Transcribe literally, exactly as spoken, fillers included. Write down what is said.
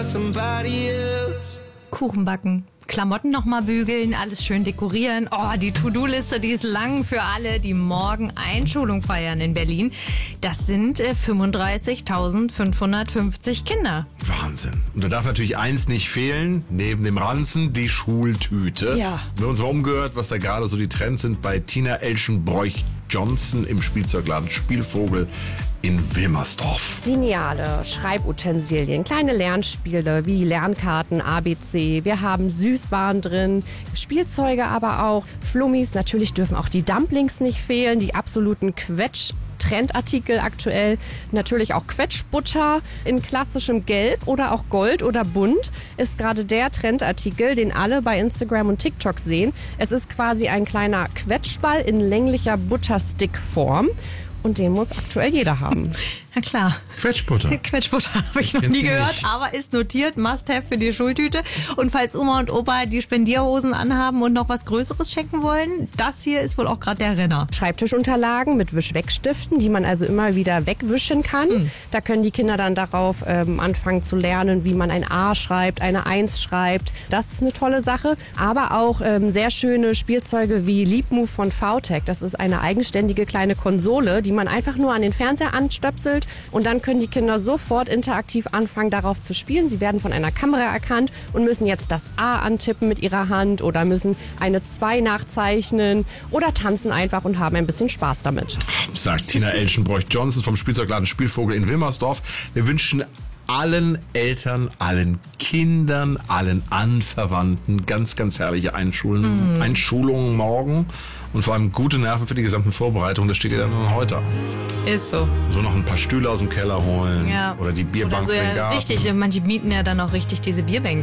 Kuchen backen, Klamotten nochmal bügeln, alles schön dekorieren. Oh, die To-Do-Liste, die ist lang für alle, die morgen Einschulung feiern in Berlin. Das sind äh, fünfunddreißigtausendfünfhundertfünfzig Kinder. Wahnsinn. Und da darf natürlich eins nicht fehlen, neben dem Ranzen, die Schultüte. Ja. Wir haben uns mal umgehört, was da gerade so die Trends sind bei Tina Elschenbroich-Johnson im Spielzeugladen Spielvogel in Wilmersdorf. Lineale Schreibutensilien, kleine Lernspiele wie Lernkarten, A B C. Wir haben Süßwaren drin, Spielzeuge aber auch, Flummis. Natürlich dürfen auch die Dumplings nicht fehlen, die absoluten Quetsch. Trendartikel aktuell, natürlich auch Quetschbutter in klassischem Gelb oder auch Gold oder bunt ist gerade der Trendartikel, den alle bei Instagram und TikTok sehen. Es ist quasi ein kleiner Quetschball in länglicher Butterstick-Form und den muss aktuell jeder haben. Na klar. Quetschbutter. Quetschbutter habe ich noch Kennst nie du gehört, nicht? aber ist notiert, Must-have für die Schultüte. Und falls Oma und Opa die Spendierhosen anhaben und noch was Größeres schenken wollen, das hier ist wohl auch gerade der Renner. Schreibtischunterlagen mit Wischwegstiften, die man also immer wieder wegwischen kann. Mhm. Da können die Kinder dann darauf ähm, anfangen zu lernen, wie man ein A schreibt, eine Eins schreibt. Das ist eine tolle Sache. Aber auch ähm, sehr schöne Spielzeuge wie Leapmove von V Tech. Das ist eine eigenständige kleine Konsole, die man einfach nur an den Fernseher anstöpselt und dann können die Kinder sofort interaktiv anfangen, darauf zu spielen. Sie werden von einer Kamera erkannt und müssen jetzt das A antippen mit ihrer Hand oder müssen eine zwei nachzeichnen oder tanzen einfach und haben ein bisschen Spaß damit. Sagt Tina Elschenbroich-Johnson vom Spielzeugladen Spielvogel in Wilmersdorf. Wir wünschen allen Eltern, allen Kindern, allen Anverwandten ganz, ganz herrliche Einschulen, mm. Einschulungen morgen und vor allem gute Nerven für die gesamten Vorbereitungen. Das steht ja dann heute. Ist so. So noch ein paar Stühle aus dem Keller holen Ja. oder die Bierbank Oder so, für den ja, Garten. richtig, manche mieten ja dann auch richtig diese Bierbänke.